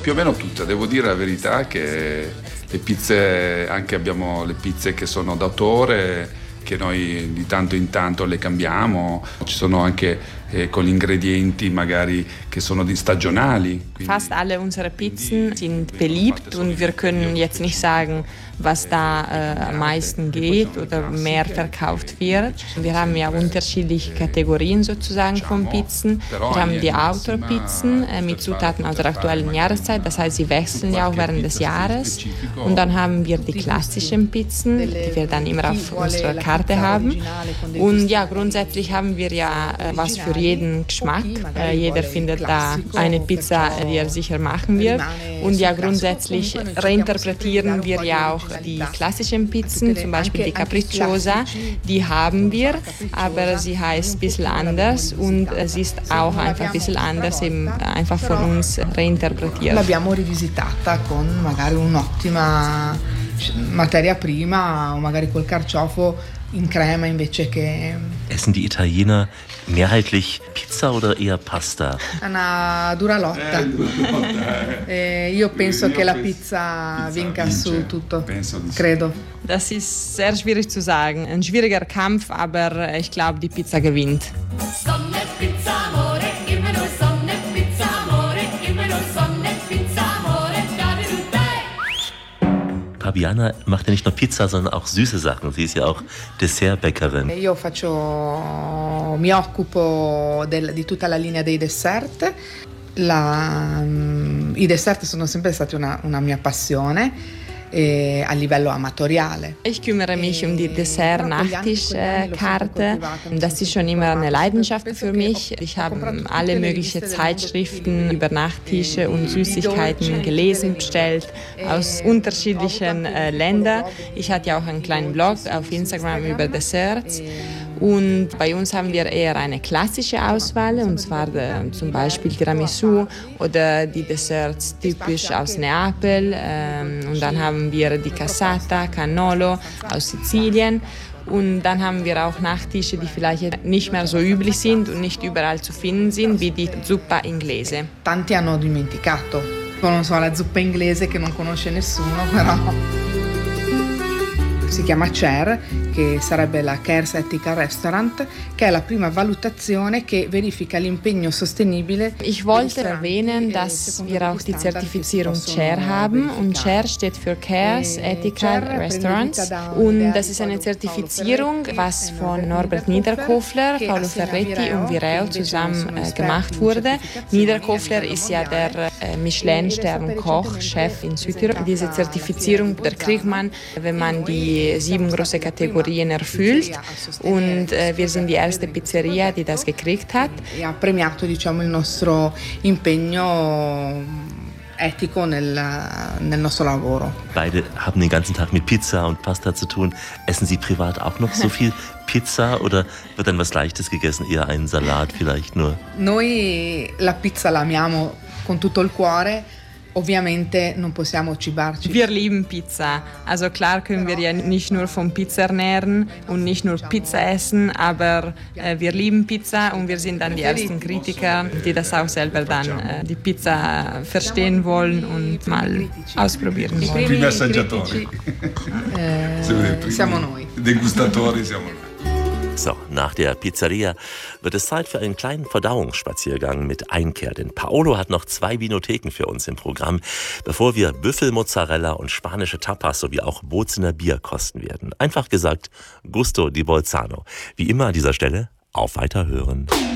Più o meno tutte, devo dire la verità che le pizze, anche abbiamo le pizze che sono d'autore, che noi di tanto in tanto le cambiamo, ci sono anche con ingredienti magari che sono stagionali. Fast alle unsere Pizzen sind beliebt und wir können jetzt nicht sagen, was da am meisten geht oder mehr verkauft wird. Wir haben ja unterschiedliche Kategorien sozusagen von Pizzen. Wir haben die Outdoor-Pizzen mit Zutaten aus der aktuellen Jahreszeit, das heißt, sie wechseln ja auch während des Jahres. Und dann haben wir die klassischen Pizzen, die wir dann immer auf unserer Karte haben. Und ja, grundsätzlich haben wir ja was für jeden Geschmack. Jeder findet da eine Pizza, die er sicher machen wird. Und ja, grundsätzlich reinterpretieren wir ja auch die klassischen Pizzen, zum Beispiel die Capricciosa, die haben wir, aber sie heißt ein bisschen anders und sie ist auch einfach ein bisschen anders, eben einfach von uns reinterpretiert. L'abbiamo rivisitata con magari un'ottima materia prima o magari col carciofo in crema invece che... Essen die Italiener mehrheitlich Pizza oder eher Pasta? Una dura lotta. Io penso che la pizza vinca su tutto, credo. Das ist sehr schwierig zu sagen. Ein schwieriger Kampf, aber ich glaube, die Pizza gewinnt. Sonne, Pizza, amore, immer nur Sonne, Pizza, amore, immer nur Sonne, Pizza, amore, da di tutte. Fabiana macht ja nicht nur Pizza, sondern auch süße Sachen. Sie ist ja auch Dessertbäckerin. Mi occupo di tutta la linea dei dessert. I dessert sono sempre stati una mia passione. A livello amatoriale. Ich kümmere mich um die Dessert-Nachtischkarte. Das ist schon immer eine Leidenschaft für mich. Ich habe alle möglichen Zeitschriften über Nachtische und Süßigkeiten gelesen, bestellt aus unterschiedlichen Ländern. Ich hatte ja auch einen kleinen Blog auf Instagram über Desserts. Und bei uns haben wir eher eine klassische Auswahl, und zwar zum Beispiel Tiramisu oder die Desserts typisch aus Neapel. Und dann haben wir die Cassata, Cannolo aus Sizilien. Und dann haben wir auch Nachtische, die vielleicht nicht mehr so üblich sind und nicht überall zu finden sind, wie die Zuppa Inglese. Tanti hanno dimenticato. Non so, la zuppa inglese che non conosce nessuno, però... Si chiama CER, che sarebbe la Cares Ethical Restaurant, che è la prima valutazione che verifica l'impegno sostenibile. Ich wollte erwähnen, dass wir auch die Zertifizierung CER haben, und CER steht für Cares Ethical Restaurants, und das ist eine Zertifizierung, was von Norbert Niederkofler, Paolo Ferretti und Vireo zusammen gemacht wurde. Niederkofler ist ja der Michelin-Stern-Koch-Chef in Südtirol. Diese Zertifizierung, der kriegt man, wenn man die 7 große Kategorien erfüllt, und wir sind die erste Pizzeria, die das gekriegt hat. Ha premiato, diciamo, il nostro impegno etico nel nostro lavoro. Beide haben den ganzen Tag mit Pizza und Pasta zu tun. Essen Sie privat auch noch so viel Pizza oder wird dann was Leichtes gegessen, eher einen Salat vielleicht nur? Noi la pizza la amiamo con tutto il cuore. Ovviamente non possiamo cibarci. Wir lieben Pizza. Also klar können wir ja nicht nur von Pizza ernähren und nicht nur Pizza essen, aber wir lieben Pizza, und wir sind dann die ersten Kritiker, die das auch selber dann die Pizza verstehen wollen und mal ausprobieren wollen. I primi assaggiatori. Siamo noi. Degustatori siamo noi. So, nach der Pizzeria wird es Zeit für einen kleinen Verdauungsspaziergang mit Einkehr, denn Paolo hat noch 2 Vinotheken für uns im Programm, bevor wir Büffelmozzarella und spanische Tapas sowie auch Bozener Bier kosten werden. Einfach gesagt, Gusto di Bolzano. Wie immer an dieser Stelle, auf Weiterhören.